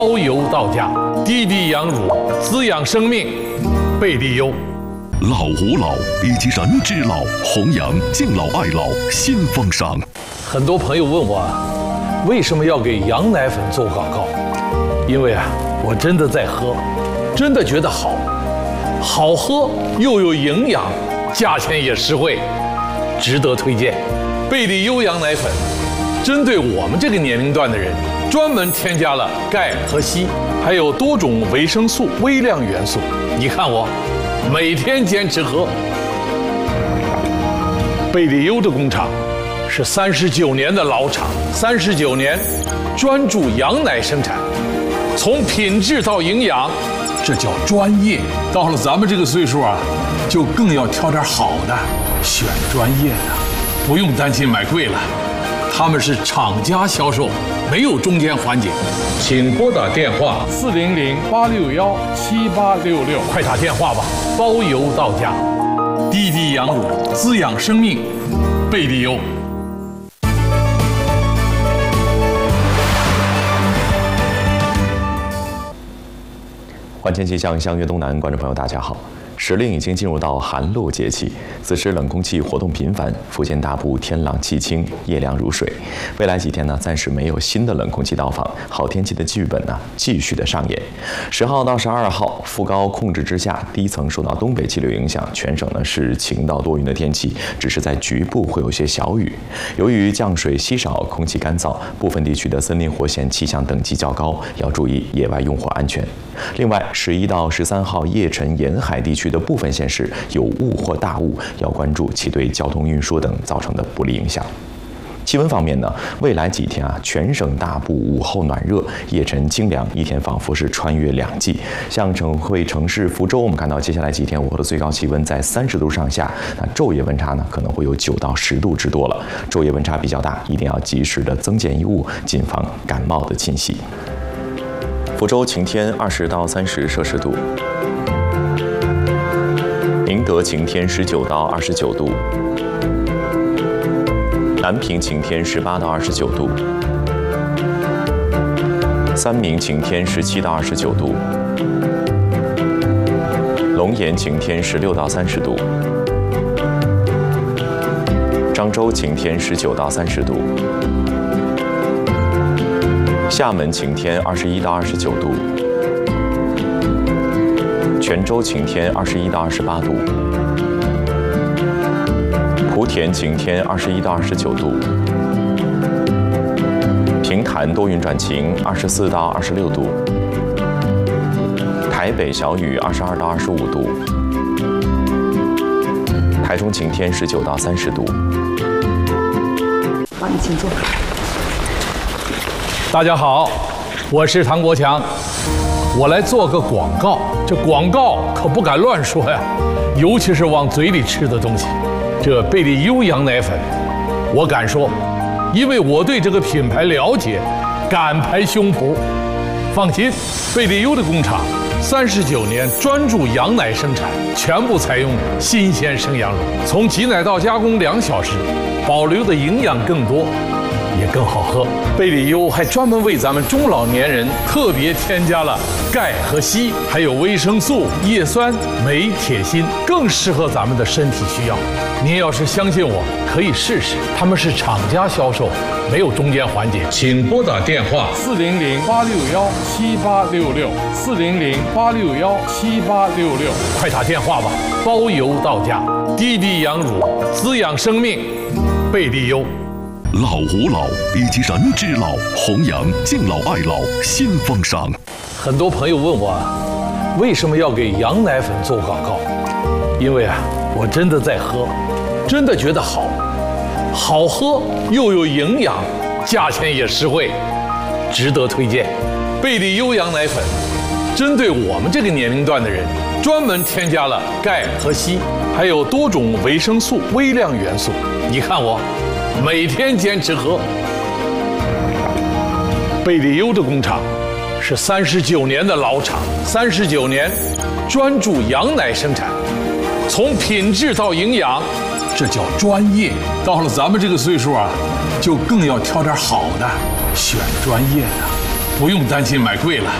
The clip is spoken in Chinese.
包邮到家，滴滴羊乳滋养生命，贝利优。 老吾老以及人之老，弘扬敬老爱老新风尚。 很多朋友问我，为什么要给羊奶粉做广告？因为我真的在喝，真的觉得好，好喝又有营养，价钱也实惠，值得推荐。贝利优羊奶粉，针对我们这个年龄段的人，专门添加了钙和硒，还有多种维生素、微量元素。你看我，每天坚持喝。贝利优的工厂是39年的老厂，39年专注羊奶生产，从品质到营养，这叫专业。到了咱们这个岁数就更要挑点好的，选专业的，不用担心买贵了。他们是厂家销售，没有中间环节。请拨打电话400-861-7866，快打电话吧，包邮到家。滴滴羊乳滋养生命，贝利优。 欢天气象，相约东南，观众朋友大家好。时令已经进入到寒露节气，此时冷空气活动频繁，福建大部天朗气清，夜凉如水。未来几天呢，暂时没有新的冷空气到访，好天气的剧本呢继续的上演。10号到12号，副高控制之下，低层受到东北气流影响，全省呢是晴到多云的天气，只是在局部会有些小雨。由于降水稀少，空气干燥，部分地区的森林火险气象等级较高，要注意野外用火安全。另外，11到13号夜晨沿海地区的部分县市有雾或大雾，要关注其对交通运输等造成的不利影响。气温方面呢，未来几天全省大部午后暖热，夜晨清凉，一天仿佛是穿越2季。像省会城市福州，我们看到接下来几天午后的最高气温在30度上下，那昼夜温差呢可能会有9到10度之多了。昼夜温差比较大，一定要及时的增减衣物，谨防感冒的侵袭。福州晴天20到30摄氏度，宁德晴天19到29度，南平晴天18到29度，三明晴天17到29度，龙岩晴天16到30度，漳州晴天19到30度，厦门晴天21到29度，泉州晴天21到28度，莆田晴天21到29度，平潭多云转晴24到26度，台北小雨22到25度，台中晴天19到30度。 好，你请坐。 大家好，我是唐国强，我来做个广告。这广告可不敢乱说呀，尤其是往嘴里吃的东西。这贝利优羊奶粉，我敢说，因为我对这个品牌了解，敢拍胸脯。放心，贝利优的工厂39年专注羊奶生产，全部采用新鲜生羊乳，从挤奶到加工2小时，保留的营养更多，也更好喝。贝利优还专门为咱们中老年人特别添加了钙和硒，还有维生素、叶酸、镁、铁、锌，更适合咱们的身体需要。您要是相信我，可以试试。他们是厂家销售，没有中间环节。请拨打电话400-861-7866，400-861-7866，快打电话吧，包邮到家。滴滴羊乳滋养生命，贝利优。 老吾老以及人之老，弘扬敬老爱老新风尚。 很多朋友问我，为什么要给羊奶粉做广告？因为我真的在喝，真的觉得好，好喝又有营养，价钱也实惠，值得推荐。贝利优羊奶粉，针对我们这个年龄段的人，专门添加了钙和硒，还有多种维生素、微量元素。你看我，每天坚持喝。贝利优的工厂是39年的老厂，39年专注羊奶生产，从品质到营养，这叫专业。到了咱们这个岁数就更要挑点好的，选专业的， 不用担心买贵了，